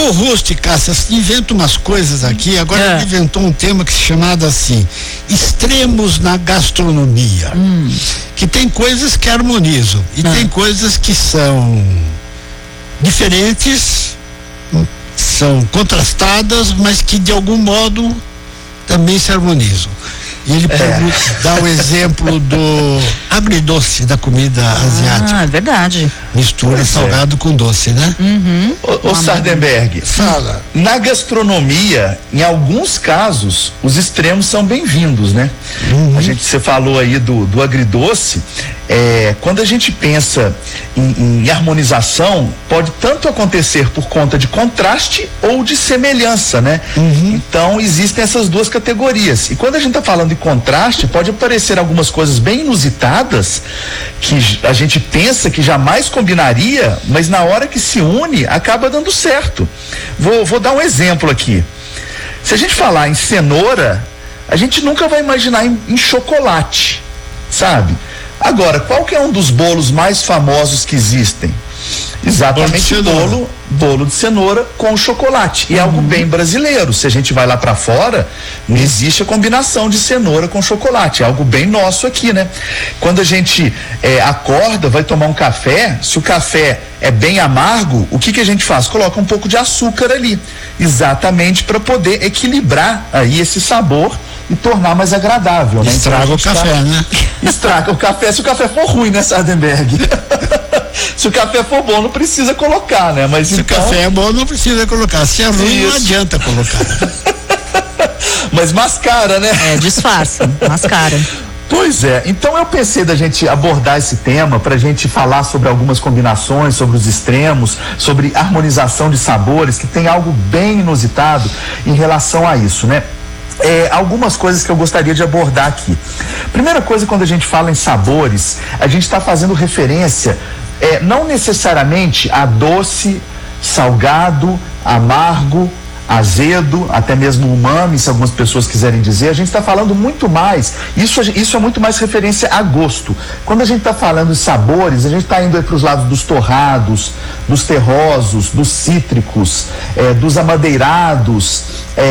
Ô Rusti, Cássia, você inventa umas coisas aqui, agora ele inventou um tema que se chamava assim, extremos na gastronomia, que tem coisas que harmonizam e tem coisas que são diferentes, são contrastadas, mas que de algum também se harmonizam. E ele dá o exemplo do agridoce da comida asiática. É verdade. Mistura salgado com doce, né? Ô Sardenberg, fala. Na gastronomia, em alguns casos, os extremos são bem-vindos, né? Você falou aí do agridoce. Quando a gente pensa em harmonização, pode tanto acontecer por conta de contraste ou de semelhança, né? Então existem essas duas categorias. E quando a gente está falando de contraste, pode aparecer algumas coisas bem inusitadas que a gente pensa que jamais combinaria, mas na hora que se une acaba dando certo. Vou dar um exemplo aqui. Se a gente falar em cenoura, a gente nunca vai imaginar em chocolate, sabe? Agora, qual que é um dos bolos mais famosos que existem? Exatamente, bolo de cenoura com chocolate. E é algo bem brasileiro. Se a gente vai lá para fora, não existe a combinação de cenoura com chocolate. É algo bem nosso aqui, né? Quando a gente acorda, vai tomar um café, se o café é bem amargo, o que a gente faz? Coloca um pouco de açúcar ali, exatamente para poder equilibrar aí esse sabor e tornar mais agradável, né? Estraga o café, né? Estraga o café, se o café for ruim, né, Sardenberg? Se o café for bom, não precisa colocar, né? Mas se o café é bom, não precisa colocar. Se é ruim, não adianta colocar. Mas mascara, né? Disfarça, mascara. Pois é, então eu pensei da gente abordar esse tema pra gente falar sobre algumas combinações, sobre os extremos, sobre harmonização de sabores, que tem algo bem inusitado em relação a isso, né? Algumas coisas que eu gostaria de abordar aqui. Primeira coisa, quando a gente fala em sabores, a gente está fazendo referência não necessariamente a doce, salgado, amargo, azedo, até mesmo umami, se algumas pessoas quiserem dizer. A gente está falando muito mais, isso é muito mais referência a gosto. Quando a gente está falando de sabores, a gente está indo para os lados dos torrados, dos terrosos, dos cítricos, dos amadeirados,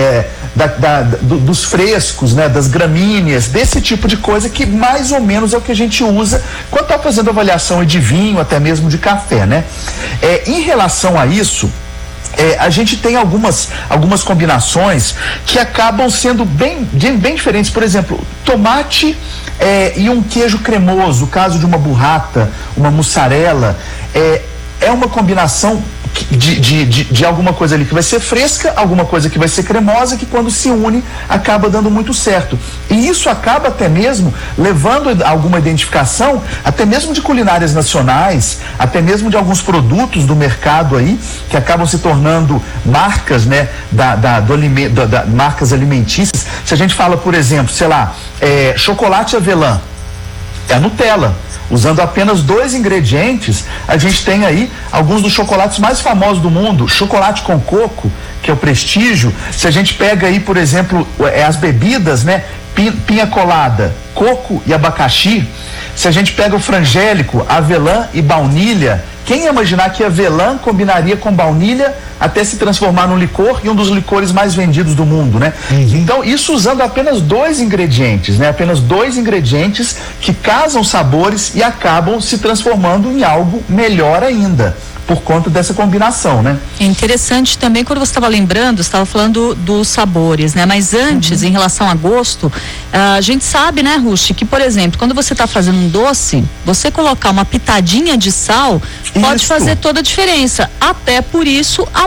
dos frescos, né, das gramíneas, desse tipo de coisa que mais ou menos é o que a gente usa quando está fazendo avaliação de vinho, até mesmo de café, né? Em relação a isso, a gente tem algumas combinações que acabam sendo bem diferentes. Por exemplo, tomate e um queijo cremoso, o caso de uma burrata, uma mussarela, é uma combinação de alguma coisa ali que vai ser fresca, alguma coisa que vai ser cremosa, que quando se une acaba dando muito certo. E isso acaba até mesmo levando alguma identificação, até mesmo de culinárias nacionais, até mesmo de alguns produtos do mercado aí, que acabam se tornando marcas, né, marcas alimentícias. Se a gente fala, por exemplo, sei lá, chocolate avelã, é a Nutella. Usando apenas 2 ingredientes, a gente tem aí alguns dos chocolates mais famosos do mundo. Chocolate com coco, que é o Prestígio. Se a gente pega aí, por exemplo, as bebidas, né? Pinha colada, coco e abacaxi. Se a gente pega o frangélico, avelã e baunilha, quem ia imaginar que avelã combinaria com baunilha até se transformar num licor e um dos licores mais vendidos do mundo, né? Então, isso usando apenas 2 ingredientes, né? Apenas 2 ingredientes que casam sabores e acabam se transformando em algo melhor ainda, por conta dessa combinação, né? É interessante também, quando você estava lembrando, você estava falando dos sabores, né? Mas antes, em relação a gosto, a gente sabe, né, Rusti, que, por exemplo, quando você está fazendo um doce, você colocar uma pitadinha de sal pode fazer toda a diferença. Até por isso, a